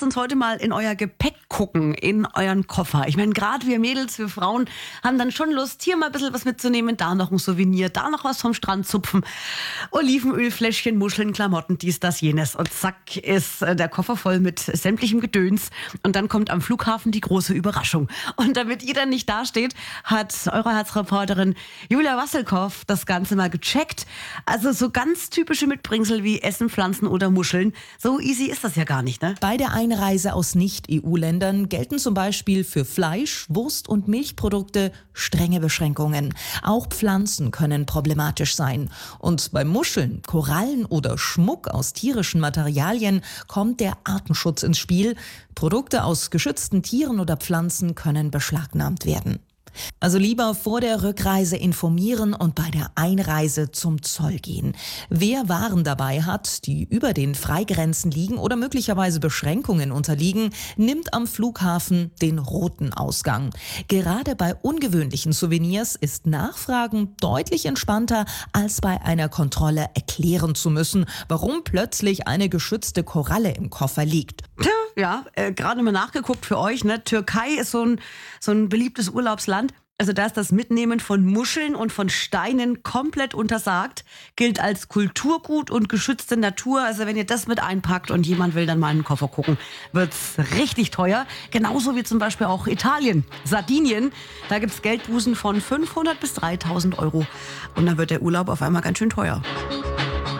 lasst uns heute mal in euer Gepäck gucken, in euren Koffer. Ich meine, gerade wir Mädels, wir Frauen haben dann schon Lust, hier mal ein bisschen was mitzunehmen, da noch ein Souvenir, da noch was vom Strand zupfen. Olivenöl, Fläschchen, Muscheln, Klamotten, dies, das, jenes. Und zack ist der Koffer voll mit sämtlichem Gedöns. Und dann kommt am Flughafen die große Überraschung. Und damit ihr dann nicht dasteht, hat eure Herzreporterin Julia Wasselkow das Ganze mal gecheckt. Also so ganz typische Mitbringsel wie Essen, Pflanzen oder Muscheln. So easy ist das ja gar nicht, ne? Bei der Einreise aus Nicht-EU-Ländern gelten zum Beispiel für Fleisch, Wurst und Milchprodukte strenge Beschränkungen. Auch Pflanzen können problematisch sein. Und bei Muscheln, Korallen oder Schmuck aus tierischen Materialien kommt der Artenschutz ins Spiel. Produkte aus geschützten Tieren oder Pflanzen können beschlagnahmt werden. Also lieber vor der Rückreise informieren und bei der Einreise zum Zoll gehen. Wer Waren dabei hat, die über den Freigrenzen liegen oder möglicherweise Beschränkungen unterliegen, nimmt am Flughafen den roten Ausgang. Gerade bei ungewöhnlichen Souvenirs ist Nachfragen deutlich entspannter, als bei einer Kontrolle erklären zu müssen, warum plötzlich eine geschützte Koralle im Koffer liegt. Ja, gerade mal nachgeguckt für euch, ne? Türkei ist so ein beliebtes Urlaubsland. Also da ist das Mitnehmen von Muscheln und von Steinen komplett untersagt. Gilt als Kulturgut und geschützte Natur. Also wenn ihr das mit einpackt und jemand will dann mal in den Koffer gucken, wird's richtig teuer. Genauso wie zum Beispiel auch Italien, Sardinien. Da gibt's Geldbußen von 500 bis 3.000 Euro. Und dann wird der Urlaub auf einmal ganz schön teuer.